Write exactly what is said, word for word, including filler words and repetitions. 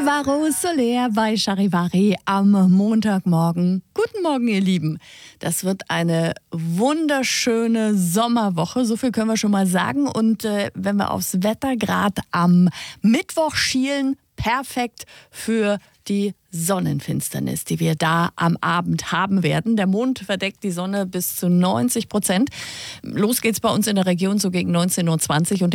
Alvaro Soler bei Charivari am Montagmorgen. Guten Morgen, ihr Lieben. Das wird eine wunderschöne Sommerwoche, so viel können wir schon mal sagen. Und äh, wenn wir aufs Wetter gerade am Mittwoch schielen, perfekt für die Sonnenfinsternis, die wir da am Abend haben werden. Der Mond verdeckt die Sonne bis zu neunzig Prozent. Los geht's bei uns in der Region so gegen neunzehn Uhr zwanzig und